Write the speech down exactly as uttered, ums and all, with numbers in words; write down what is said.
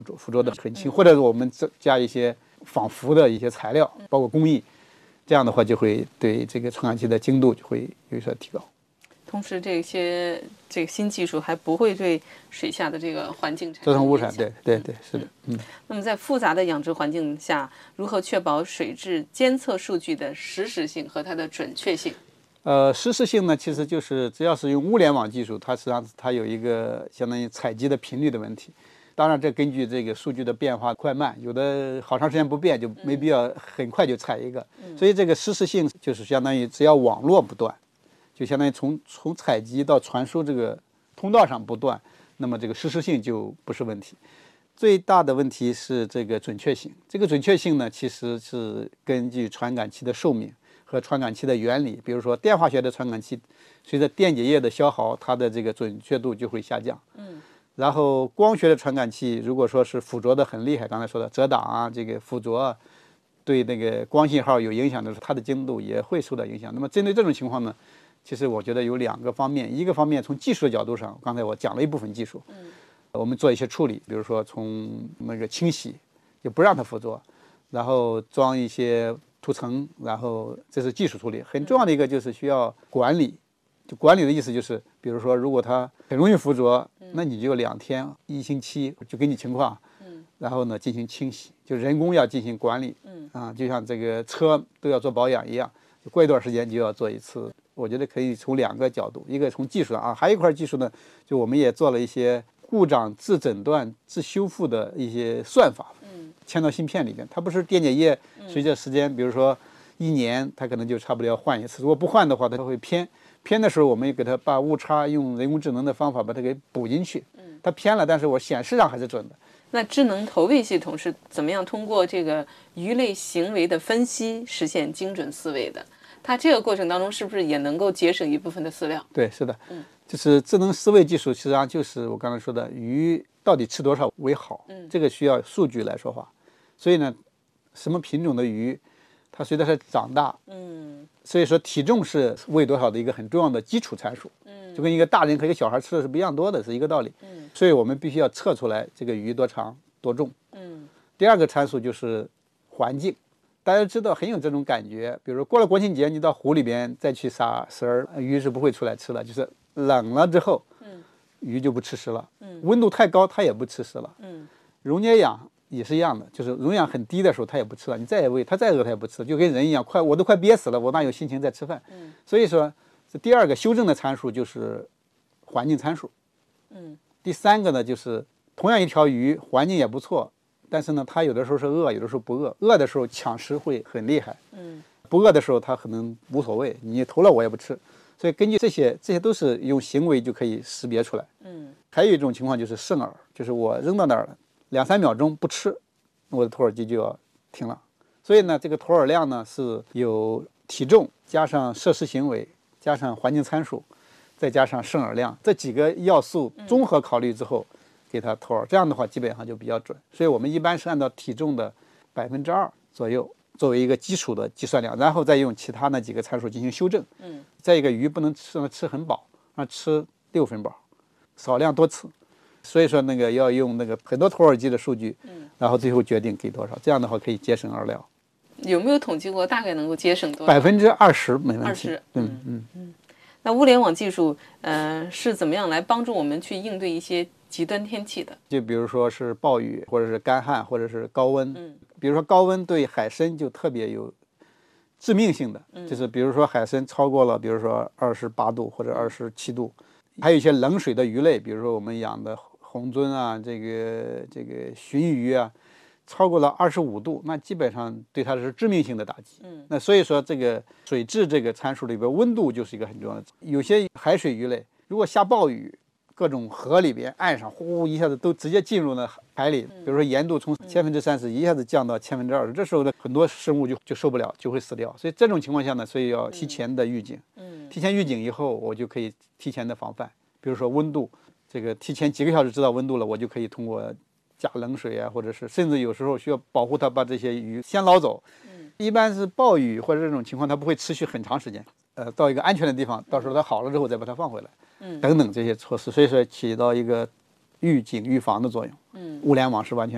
附着的很轻，或者是我们加一些防腐的一些材料，包括工艺，这样的话就会对这个传感器的精度就会有所提高。 同时，这些这个新技术还不会对水下的这个环境产造成污染。 对对对，是的，嗯。 那么在复杂的养殖环境下，如何确保水质监测数据的实时性和它的准确性？ 呃，实时性呢，其实就是只要是用物联网技术，它实际上它有一个相当于采集的频率的问题。当然，这根据这个数据的变化快慢，有的好长时间不变，就没必要很快就采一个。所以这个实时性就是相当于只要网络不断，就相当于从从采集到传输这个通道上不断，那么这个实时性就不是问题。最大的问题是这个准确性。这个准确性呢，其实是根据传感器的寿命和传感器的原理，比如说电化学的传感器，随着电解液的消耗，它的这个准确度就会下降。嗯。然后光学的传感器，如果说是附着的很厉害，刚才说的遮挡啊，这个附着啊，对那个光信号有影响的时候，它的精度也会受到影响。那么针对这种情况呢，其实我觉得有两个方面，一个方面从技术的角度上，刚才我讲了一部分技术，嗯，我们做一些处理，比如说从那个清洗，就不让它附着，然后装一些涂层，然后这是技术处理。很重要的一个就是需要管理，就管理的意思就是，比如说如果它很容易附着，那你就两天、一星期就根据情况，嗯，然后呢进行清洗，就人工要进行管理，嗯啊，就像这个车都要做保养一样，就过一段时间就要做一次。我觉得可以从两个角度，一个从技术上啊，还有一块技术呢，就我们也做了一些故障自诊断、自修复的一些算法，嗯，嵌到芯片里面。它不是电解液随着时间，比如说一年，它可能就差不多要换一次，如果不换的话，它会偏。偏的时候，我们给它把误差用人工智能的方法把它给补进去。它偏了，但是我显示上还是准的。 那智能投喂系统是怎么样通过这个鱼类行为的分析实现精准饲喂的？它这个过程当中是不是也能够节省一部分的饲料？ 对，是的，嗯，就是智能饲喂技术，实际上就是我刚才说的鱼到底吃多少为好，嗯，这个需要数据来说话。所以呢，什么品种的鱼，它随着它长大，嗯，所以说体重是喂多少的一个很重要的基础参数，嗯，就跟一个大人和一个小孩吃的是不一样多的，是一个道理，嗯，所以我们必须要测出来这个鱼多长多重，嗯，第二个参数就是环境，大家知道很有这种感觉，比如说过了国庆节，你到湖里边再去撒食儿，鱼是不会出来吃的，就是冷了之后，嗯，鱼就不吃食了，嗯，温度太高它也不吃食了，嗯，溶解氧也是一样的，就是溶氧很低的时候，它也不吃了。你再喂它再饿，它也不吃，就跟人一样，快我都快憋死了，我哪有心情再吃饭？嗯，所以说，这第二个修正的参数就是环境参数。嗯，第三个呢，就是同样一条鱼，环境也不错，但是呢，它有的时候是饿，有的时候不饿。饿的时候抢食会很厉害，嗯，不饿的时候它可能无所谓，你投了我也不吃。所以根据这些，这些都是用行为就可以识别出来。嗯，还有一种情况就是剩饵，就是我扔到那儿了。两三秒钟不吃，我的土耳机就要停了。所以呢，这个土饵量呢是有体重加上摄食行为加上环境参数，再加上剩饵量这几个要素综合考虑之后，给它投饵，这样的话基本上就比较准。所以我们一般是按照体重的百分之二左右作为一个基础的计算量，然后再用其他那几个参数进行修正。嗯，再一个鱼不能吃让它吃很饱，让它吃六分饱，少量多次。所以说那个要用那个很多土耳机的数据，嗯，然后最后决定给多少，这样的话可以节省饵料。 有没有统计过大概能够节省多少？ 百分之二十没问题。 二十， 嗯嗯嗯。那物联网技术，呃，是怎么样来帮助我们去应对一些极端天气的？ 就比如说是暴雨，或者是干旱，或者是高温。嗯。比如说高温对海参就特别有致命性的，嗯，就是比如说海参超过了，比如说二十八度或者二十七度，还有一些冷水的鱼类，比如说我们养的红鳟啊，这个这个鲟鱼啊，超过了二十五度，那基本上对它是致命性的打击。嗯，那所以说这个水质这个参数里边，温度就是一个很重要的。有些海水鱼类，如果下暴雨，各种河里边、岸上，呼呼一下子都直接进入了海里，比如说盐度从千分之三十一下子降到千分之二十，这时候呢，很多生物就就受不了，就会死掉。所以这种情况下呢，所以要提前的预警。嗯，提前预警以后，我就可以提前的防范，比如说温度。这个提前几个小时知道温度了，我就可以通过加冷水啊，或者是甚至有时候需要保护它，把这些鱼先捞走。嗯，一般是暴雨或者这种情况，它不会持续很长时间。呃，到一个安全的地方，到时候它好了之后再把它放回来。嗯，等等这些措施，所以说起到一个预警预防的作用。嗯，物联网是完全